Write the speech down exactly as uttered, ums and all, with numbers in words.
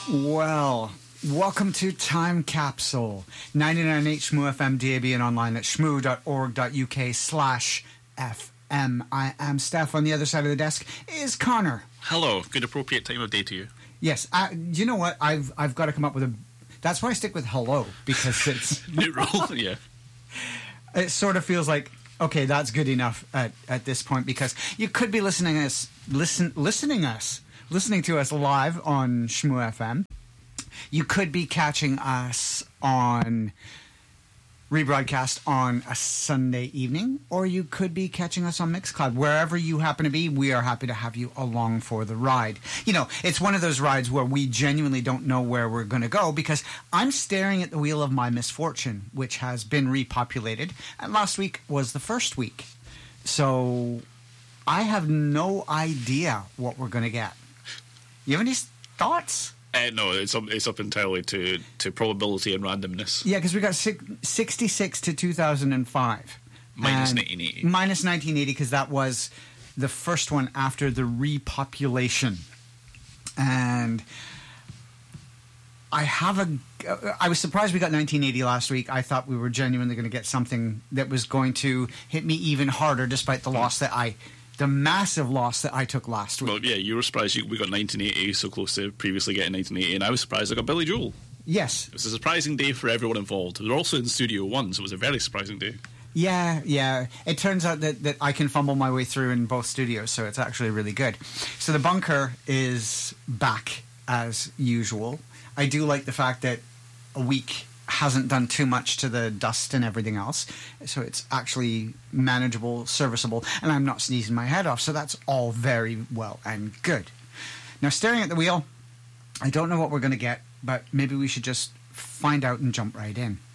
Well, welcome to Time Capsule. ninety-nine point eight Shmoo F M, D A B, and online at shmoo.org.uk slash FM. I am Steph. On the other side of the desk is Connor. Hello. Good appropriate time of day to you. Yes. Uh, you know what? I've I've got to come up with a... That's why I stick with hello, because it's... Neutral, yeah. It sort of feels like, okay, that's good enough at, at this point, because you could be listening us, listen, listening us, listening to us live on Shmoo F M. You could be catching us on rebroadcast on a Sunday evening, or you could be catching us on Mixcloud. Wherever you happen to be, we are happy to have you along for the ride. You know, it's one of those rides where we genuinely don't know where we're going to go, because I'm staring at the wheel of my misfortune, which has been repopulated, and last week was the first week. So I have no idea what we're going to get. You have any thoughts? Uh, no, it's up, it's up entirely to, to probability and randomness. Yeah, because we got six, sixty-six to two thousand five. Minus nineteen eighty. Minus nineteen eighty, because that was the first one after the repopulation. And I have a... I was surprised we got nineteen eighty last week. I thought we were genuinely going to get something that was going to hit me even harder, despite the loss that I... The massive loss that I took last week. Well, yeah, you were surprised you, we got nineteen eighty, so close to previously getting nineteen eighty, and I was surprised I got Billy Joel. Yes. It was a surprising day for everyone involved. They were also in Studio One, so it was a very surprising day. Yeah, yeah. It turns out that, that I can fumble my way through in both studios, so it's actually really good. So the bunker is back as usual. I do like the fact that a week hasn't done too much to the dust and everything else, so it's actually manageable, serviceable, and I'm not sneezing my head off, so that's all very well and good. Now, staring at the wheel, I don't know what we're going to get, but maybe we should just find out and jump right in.